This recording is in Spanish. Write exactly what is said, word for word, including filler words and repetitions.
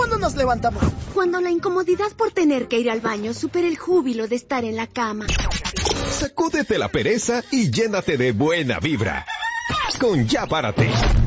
¿Cuándo nos levantamos? Cuando la incomodidad por tener que ir al baño supera el júbilo de estar en la cama. Sacúdete la pereza y llénate de buena vibra. Con Ya Párate.